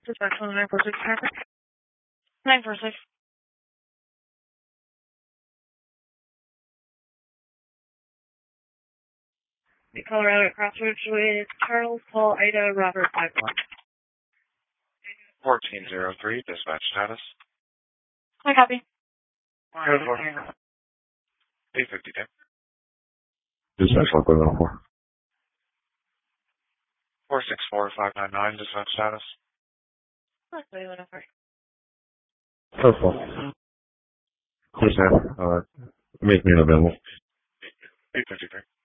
Dispatch on the 946 traffic. 946. The Colorado Crossroads with Charles, Paul, Ida, Robert, 51. 1403, dispatch status. I copy. 850. Dispatch 1.04. 464599, dispatch status. First of all, please have, make me available. 853.